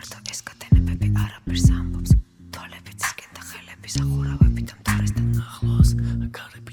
მარტო ეს კატენებები არაფერს ამბობს თვალებით ისკენ და ხელების ახურავებით ამ თორესთან ახლოს გარეები